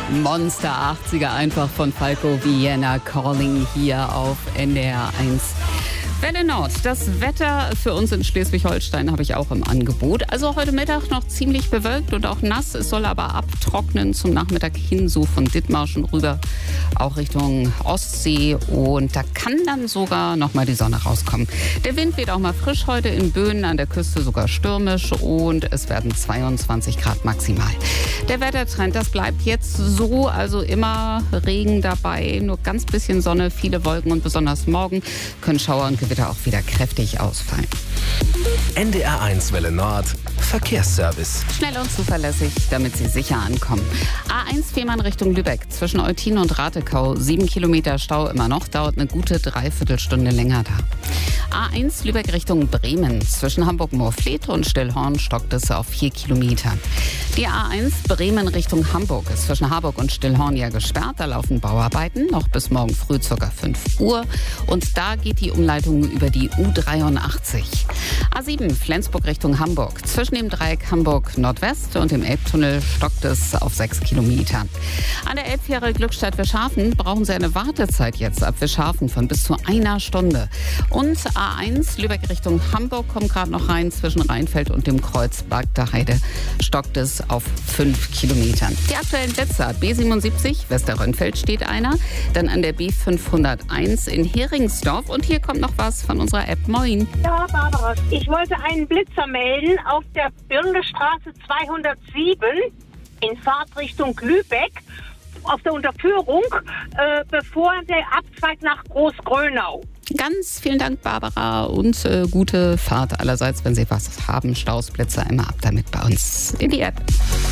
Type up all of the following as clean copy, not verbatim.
Monster 80er einfach von Falco Vienna Calling hier auf NDR 1. Welle Nord, das Wetter für uns in Schleswig-Holstein habe ich auch im Angebot. Also heute Mittag noch ziemlich bewölkt und auch nass. Es soll aber abtrocknen zum Nachmittag hin, so von Dithmarschen rüber, auch Richtung Ostsee. Und da kann dann sogar noch mal die Sonne rauskommen. Der Wind weht auch mal frisch heute, in Böen an der Küste sogar stürmisch und es werden 22 Grad maximal. Der Wettertrend, das bleibt jetzt so, also immer Regen dabei, nur ganz bisschen Sonne, viele Wolken und besonders morgen können Schauer und Gewitter auch wieder kräftig ausfallen. NDR 1 Welle Nord, Verkehrsservice. Schnell und zuverlässig, damit Sie sicher ankommen. A1 Fehmarn Richtung Lübeck, zwischen Eutin und Ratekau, 7 Kilometer Stau immer noch, dauert eine gute Dreiviertelstunde länger da. A1 Lübeck Richtung Bremen, zwischen Hamburg-Moorfleet und Stillhorn stockt es auf 4 Kilometer. Die A1 Bremen Richtung Hamburg ist zwischen Harburg und Stillhorn ja gesperrt, da laufen Bauarbeiten, noch bis morgen früh ca. 5 Uhr. Und da geht die Umleitung über die U83. A7 Flensburg Richtung Hamburg. Zwischen dem Dreieck Hamburg Nordwest und dem Elbtunnel stockt es auf 6 Kilometer. An der Elbfähre Glückstadt-Wischhafen brauchen Sie eine Wartezeit jetzt ab Wischhafen von bis zu einer Stunde. Und A1 Lübeck Richtung Hamburg kommt gerade noch rein. Zwischen Rheinfeld und dem Kreuz Bagder Heide stockt es auf 5 Kilometern. Die aktuellen Plätze: B77 Westerrönfeld steht einer. Dann an der B501 in Heringsdorf. Und hier kommt noch was von unserer App. Moin. Ja, Barbara. Ich wollte einen Blitzer melden auf der Birngestraße 207 in Fahrtrichtung Lübeck auf der Unterführung, bevor der Abzweig nach Großgrönau. Ganz vielen Dank, Barbara, und gute Fahrt allerseits. Wenn Sie was haben, Staus, Blitzer, immer ab damit bei uns in die App.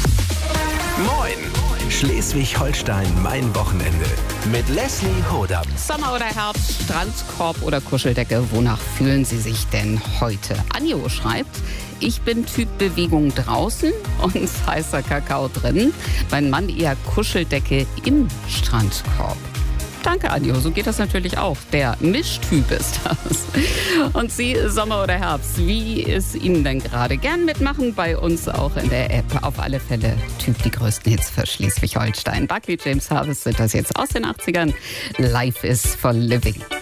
Moin! Schleswig-Holstein, mein Wochenende. Mit Leslie Hodam. Sommer oder Herbst, Strandkorb oder Kuscheldecke, wonach fühlen Sie sich denn heute? Anjo schreibt: Ich bin Typ Bewegung draußen und heißer Kakao drin. Mein Mann eher Kuscheldecke im Strandkorb. Danke, Anjo. So geht das natürlich auch. Der Mischtyp ist das. Und Sie, Sommer oder Herbst, wie ist Ihnen denn gerade? Gern mitmachen bei uns auch in der App. Auf alle Fälle Typ die größten Hits für Schleswig-Holstein. Buckley James Harvest sind das jetzt aus den 80ern. Life is for living.